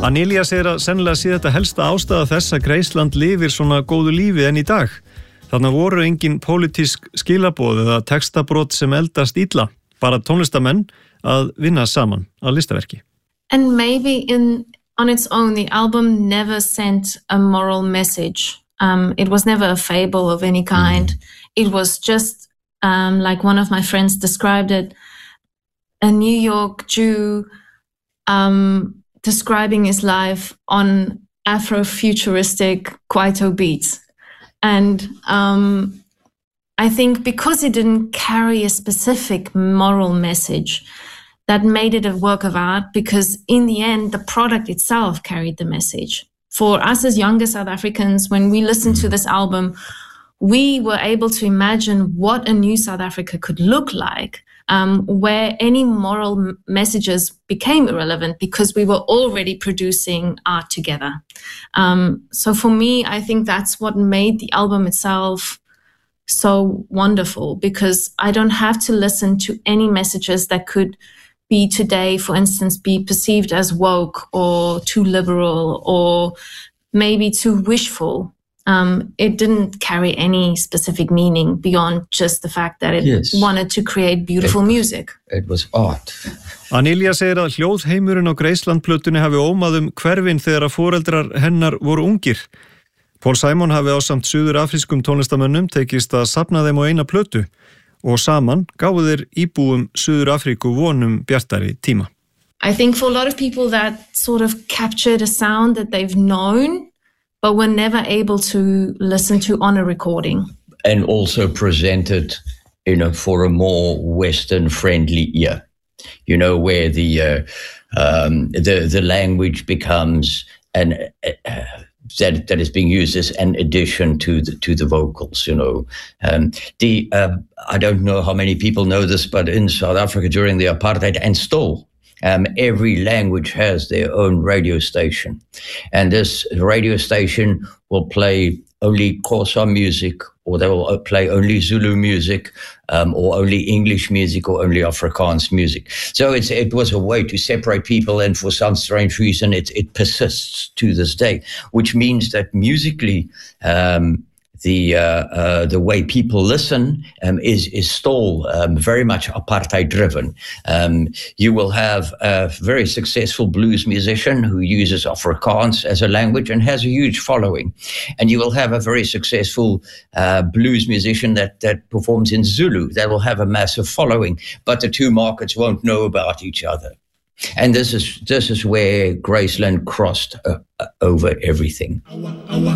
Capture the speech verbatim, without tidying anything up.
Anelia segir að sennilega sé þetta helsta ástæða þess að Graceland lifir svona góðu lífi enn í dag. Þarna voru engin pólitísk skilaboð eða textabrot sem eldast illa, bara tónlistamenn að vinna saman að listaverki. And maybe in on its own, the album never sent a moral message. Um, it was never a fable of any kind. Mm-hmm. It was just, um, like one of my friends described it, a New York Jew um, describing his life on Afrofuturistic Kwaito beats. And um, I think because it didn't carry a specific moral message, that made it a work of art, because in the end, the product itself carried the message. For us as younger South Africans, when we listened to this album, we were able to imagine what a new South Africa could look like, um, where any moral m- messages became irrelevant because we were already producing art together. Um, so for me, I think that's what made the album itself so wonderful, because I don't have to listen to any messages that could be today, for instance, be perceived as woke or too liberal or maybe too wishful. Um, it didn't carry any specific meaning beyond just the fact that it yes. wanted to create beautiful it, music. It was art. Anelia segir að hljóðheimurinn á Graceland-plötunni hafi ómað um hverfin þegar að foreldrar hennar voru ungir. Paul Simon hafi ásamt suður-afrískum tónlistamönnum tekist að safna þeim á eina plötu og saman gáfu þeir íbúum Suður-Afríku vonum bjartari tíma. I think for a lot of people that sort of captured a sound that they've known, but were never able to listen to on a recording. And also presented, you know, for a more Western-friendly ear. You know, where the uh, um, the the language becomes an uh, that that is being used as an addition to the to the vocals. You know, um, the uh, I don't know how many people know this, but in South Africa during the apartheid and still, um, every language has their own radio station, and this radio station will play only Xhosa music, or they will play only Zulu music, um, or only English music, or only Afrikaans music. So it's, it was a way to separate people, and for some strange reason, it, it persists to this day, which means that musically, um, the uh, uh, the way people listen um, is is still um, very much apartheid driven. Um, you will have a very successful blues musician who uses Afrikaans as a language and has a huge following, and you will have a very successful uh, blues musician that that performs in Zulu that will have a massive following, but the two markets won't know about each other. And this is this is where Graceland crossed uh, over everything.